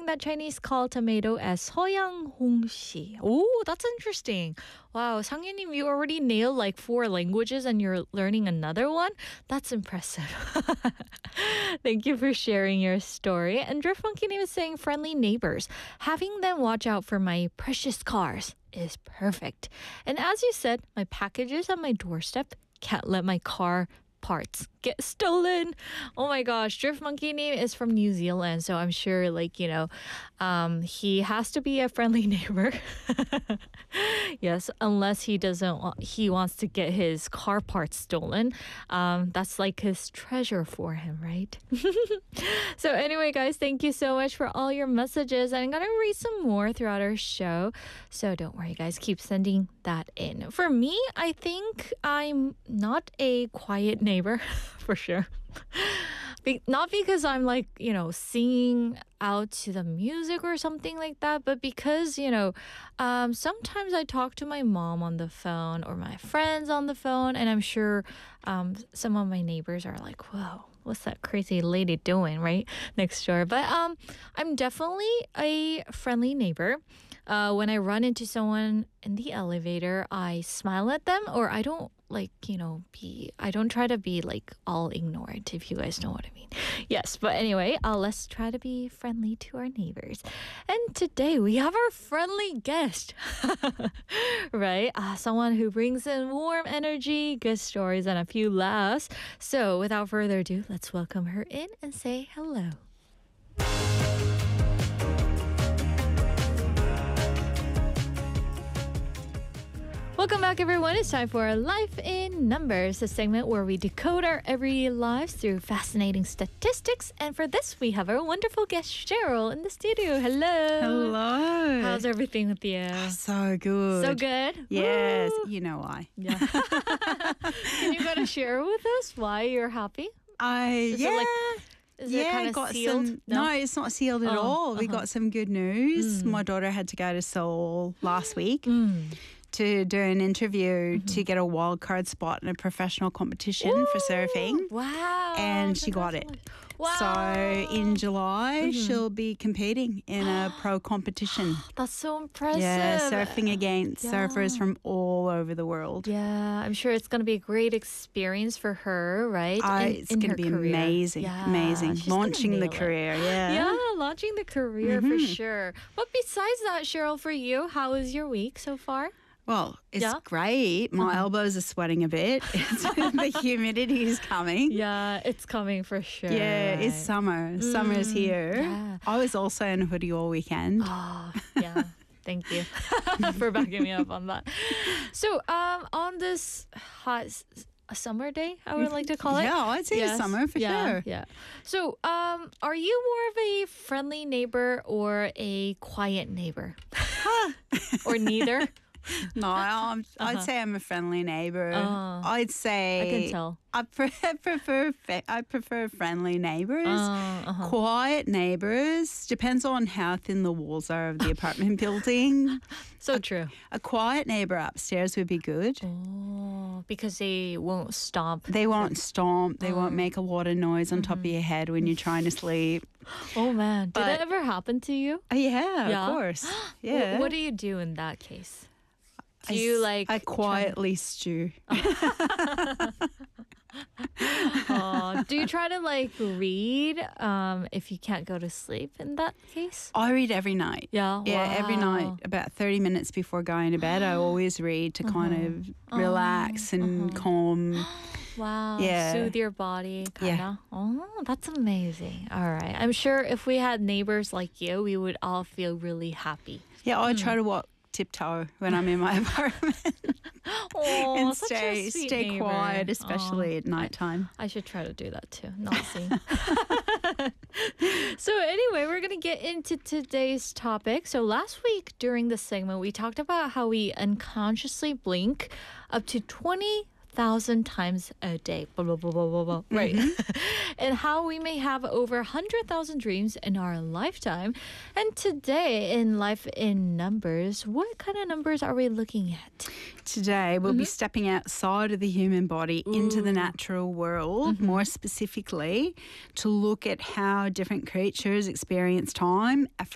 that Chinese call tomato as Soyang Hongxi. Oh, that's interesting. Wow, Sang-Yunim, you already nailed like 4 languages and you're learning another one? That's impressive. Thank you for sharing your story. And Drift Monkey Name is saying friendly neighbors. Having them watch out for my precious cars is perfect. And as you said, my packages at my doorstep can't let my car parts get stolen. Oh my gosh, Drift Monkey Name is from New Zealand, so I'm sure he has to be a friendly neighbor. Yes, unless he wants to get his car parts stolen. That's like his treasure for him, right? So anyway, guys, thank you so much for all your messages. And I'm gonna read some more throughout our show, so don't worry, guys, keep sending that in. For me, I think I'm not a quiet neighbor. For sure. Not because I'm singing out to the music or something like that, but because, sometimes I talk to my mom on the phone or my friends on the phone, and I'm sure some of my neighbors are like, whoa, what's that crazy lady doing right next door? But I'm definitely a friendly neighbor. When I run into someone in the elevator, I smile at them, or I don't I don't try to be all ignorant, if you guys know what I mean. Yes, but anyway, let's try to be friendly to our neighbors. And today we have our friendly guest, right? Someone who brings in warm energy, good stories, and a few laughs. So without further ado, let's welcome her in and say hello. Welcome back, everyone. It's time for Life in Numbers, a segment where we decode our everyday lives through fascinating statistics. And for this, we have our wonderful guest, Cheryl, in the studio. Hello. Hello. How's everything with you? So good. So good? Yes. Woo. You know why. Yeah. Can you go to share with us why you're happy? Is it kind of sealed? No, it's not sealed at all. We got some good news. My daughter had to go to Seoul last week. To do an interview to get a wild card spot in a professional competition for surfing. Wow. And she got it. Wow. So in July, she'll be competing in a pro competition. That's so impressive. Yeah, surfing against surfers from all over the world. Yeah, I'm sure it's going to be a great experience for her, right? It's going to be career. amazing. Yeah, amazing. she's Launching the gonna nail it. career, yeah. Yeah, launching the career for sure. But besides that, Cheryl, for you, how was your week so far? Well, it's great. My elbows are sweating a bit. The humidity is coming. Yeah, it's coming for sure. Yeah, it's summer. Summer's here. Yeah. I was also in a hoodie all weekend. Oh, yeah. Thank you for backing me up on that. So, on this hot summer day, I would like to call it. Yeah, I'd say it's summer for sure. Yeah. So, are you more of a friendly neighbor or a quiet neighbor? Or neither? No, I'd say I'm a friendly neighbor. I'd say I can tell. I prefer friendly neighbors. Quiet neighbors depends on how thin the walls are of the apartment building. So true. A quiet neighbor upstairs would be good. Oh, because they won't stomp. They won't stomp. They won't make a lot of noise on top of your head when you're trying to sleep. Oh man, did that ever happen to you? Yeah, of course. Yeah. What do you do in that case? Do you I quietly stew. Do you try to read if you can't go to sleep in that case? I read every night. Yeah. Yeah, every night. About 30 minutes before going to bed, I always read to kind of relax and calm. Wow. Yeah. Soothe your body, kind of. Yeah. Oh, that's amazing. All right. I'm sure if we had neighbors like you, we would all feel really happy. Yeah, I try to walk tiptoe when I'm in my apartment. And stay quiet, especially at nighttime. I should try to do that too, not sing. So anyway, we're going to get into today's topic. So last week during the segment, we talked about how we unconsciously blink up to 20,000 times a day. Blah, blah, blah, blah, blah, blah. Right. And how we may have over 100,000 dreams in our lifetime. And today in Life in Numbers, what kind of numbers are we looking at? Today, we'll be stepping outside of the human body into the natural world, more specifically to look at how different creatures experience time, effort,